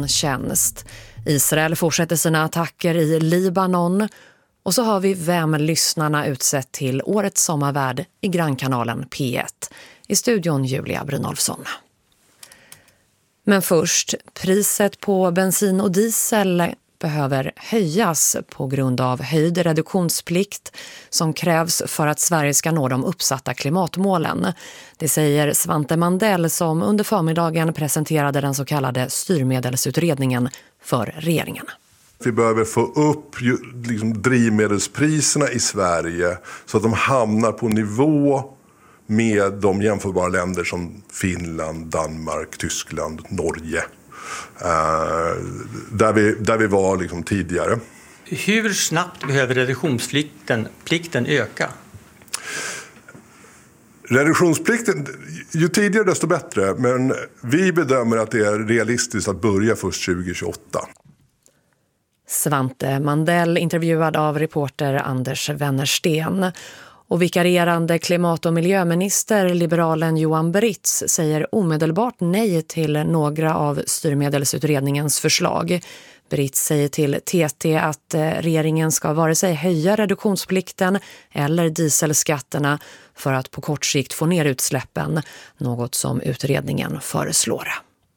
molntjänst. Israel fortsätter sina attacker i Libanon. Och så har vi vem lyssnarna utsett till årets sommarvärd i grannkanalen P1. I studion Julia Brynolfsson. Men först, priset på bensin och diesel behöver höjas på grund av höjd reduktionsplikt som krävs för att Sverige ska nå de uppsatta klimatmålen. Det säger Svante Mandell som under förmiddagen presenterade den så kallade styrmedelsutredningen för regeringen. Vi behöver få upp drivmedelspriserna i Sverige så att de hamnar på nivå med de jämförbara länder som Finland, Danmark, Tyskland, Norge. Där vi var tidigare. Hur snabbt behöver reduktionsplikten öka? Reduktionsplikten, ju tidigare desto bättre. Men vi bedömer att det är realistiskt att börja först 2028. Svante Mandell intervjuad av reporter Anders Wennersten. Och vikarierande klimat- och miljöminister, liberalen Johan Britz, säger omedelbart nej till några av styrmedelsutredningens förslag. Britz säger till TT att regeringen ska vare sig höja reduktionsplikten eller dieselskatterna för att på kort sikt få ner utsläppen, något som utredningen föreslår.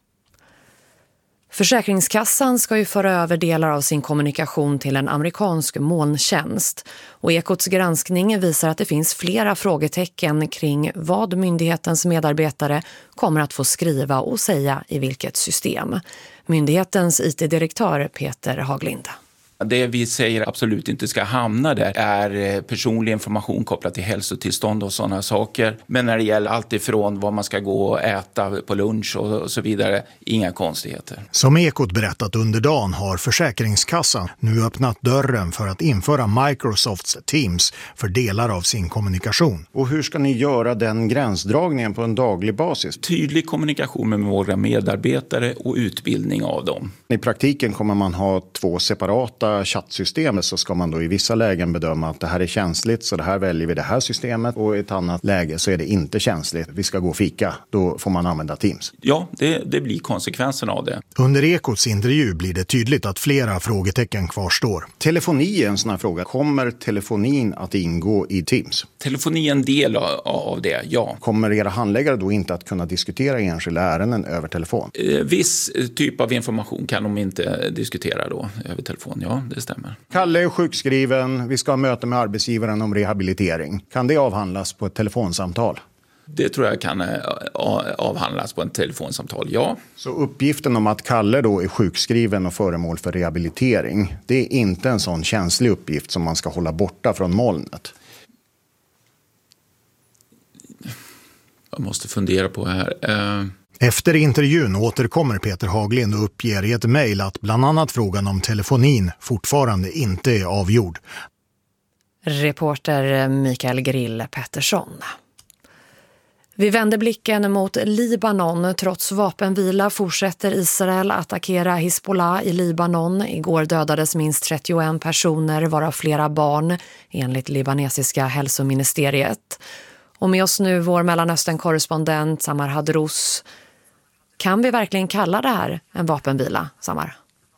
Försäkringskassan ska ju föra över delar av sin kommunikation till en amerikansk molntjänst. Och Ekots granskning visar att det finns flera frågetecken kring vad myndighetens medarbetare kommer att få skriva och säga i vilket system. Myndighetens IT-direktör Peter Haglind. Det vi säger absolut inte ska hamna där är personlig information kopplat till hälsotillstånd och sådana saker. Men när det gäller allt ifrån vad man ska gå och äta på lunch och så vidare, inga konstigheter. Som Ekot berättat under dagen har Försäkringskassan nu öppnat dörren för att införa Microsofts Teams för delar av sin kommunikation. Och hur ska ni göra den gränsdragningen på en daglig basis? Tydlig kommunikation med våra medarbetare och utbildning av dem. I praktiken kommer man ha 2 separata chattsystemet, så ska man då i vissa lägen bedöma att det här är känsligt, så det här väljer vi det här systemet, och i ett annat läge så är det inte känsligt. Vi ska gå och fika, då får man använda Teams. Ja, det blir konsekvensen av det. Under Ekots intervju blir det tydligt att flera frågetecken kvarstår. Telefoni är en sån här fråga. Kommer telefonin att ingå i Teams? Telefoni är en del av det, ja. Kommer era handläggare då inte att kunna diskutera enskilda ärenden över telefon? Viss typ av information kan de inte diskutera då över telefon, ja. Det stämmer. Kalle är sjukskriven, vi ska ha möte med arbetsgivaren om rehabilitering. Kan det avhandlas på ett telefonsamtal? Det tror jag kan avhandlas på ett telefonsamtal, ja. Så uppgiften om att Kalle då är sjukskriven och föremål för rehabilitering, det är inte en sån känslig uppgift som man ska hålla borta från molnet? Jag måste fundera på här. Efter intervjun återkommer Peter Haglind och uppger i ett mejl att bland annat frågan om telefonin fortfarande inte är avgjord. Reporter Mikael Grill Pettersson. Vi vänder blicken mot Libanon. Trots vapenvila fortsätter Israel attackera Hizbollah i Libanon. Igår dödades minst 31 personer, varav flera barn, enligt libanesiska hälsoministeriet. Och med oss nu vår Mellanöstern-korrespondent Samar Hadrous. Kan vi verkligen kalla det här en vapenvila, Samar?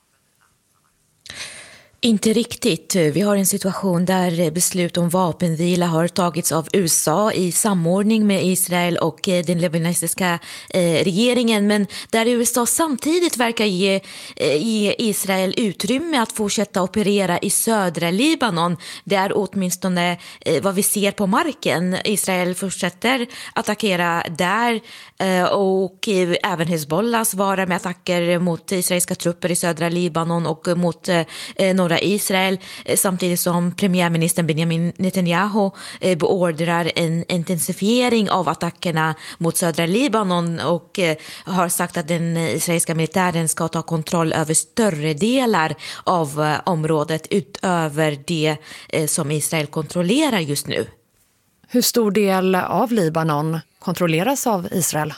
Inte riktigt. Vi har en situation där beslut om vapenvila har tagits av USA i samordning med Israel och den libanesiska regeringen, men där USA samtidigt verkar ge Israel utrymme att fortsätta operera i södra Libanon. Det är åtminstone vad vi ser på marken. Israel fortsätter attackera där och även Hezbollah svarar med attacker mot israeliska trupper i södra Libanon och mot norra Israel, samtidigt som premiärministern Benjamin Netanyahu beordrar en intensifiering av attackerna mot södra Libanon och har sagt att den israeliska militären ska ta kontroll över större delar av området utöver det som Israel kontrollerar just nu. Hur stor del av Libanon kontrolleras av Israel?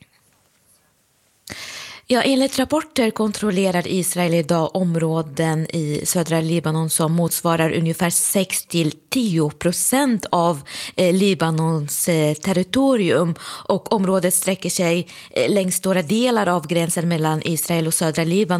Ja, enligt rapporter kontrollerar Israel idag områden i södra Libanon som motsvarar ungefär 6-10% av Libanons territorium, och området sträcker sig längs stora delar av gränsen mellan Israel och södra Libanon.